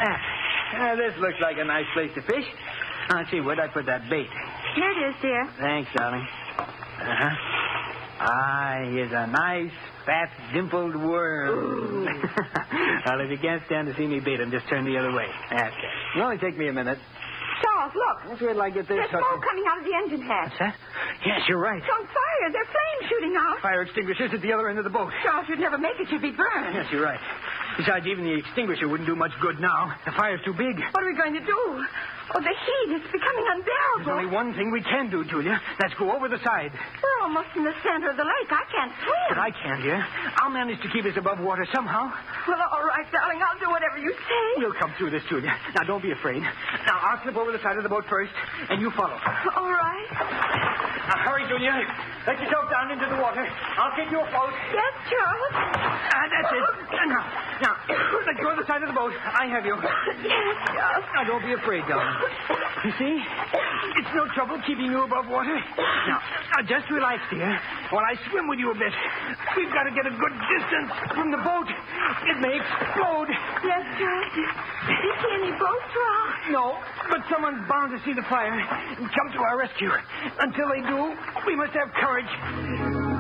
This looks like a nice place to fish. Let's see, where'd I put that bait? Here it is, dear. Thanks, darling. Uh-huh. Here's a nice, fat, dimpled worm. Well, if you can't stand to see me bait him, just turn the other way. Okay. It'll only take me a minute. Charles, look. Let's wait till I get this. There's smoke coming out of the engine hatch. What's that? Yes, you're right. It's on fire. There are flames shooting out. Fire extinguishers at the other end of the boat. Charles, you'd never make it. You'd be burned. Yes, you're right. Besides, even the extinguisher wouldn't do much good now. The fire's too big. What are we going to do? Oh, the heat is becoming unbearable. There's only one thing we can do, Julia. Let's go over the side. We're almost in the center of the lake. I can't swim. But I can, dear. I'll manage to keep us above water somehow. Well, all right, darling. I'll do whatever you say. We'll come through this, Julia. Now, don't be afraid. Now, I'll slip over the side of the boat first, and you follow. All right. Now, hurry, Julia. Let yourself down into the water. I'll keep you afloat. Yes, Charles. That's it. Now, let's go to the side of the boat. I have you. Yes, Charles. Now, don't be afraid, darling. You see? It's no trouble keeping you above water. Now, just relax, dear, while I swim with you a bit. We've got to get a good distance from the boat. It may explode. Yes, Charles. Do you see any boats, Rob? No, but someone's bound to see the fire and come to our rescue. Until they do, we must have courage.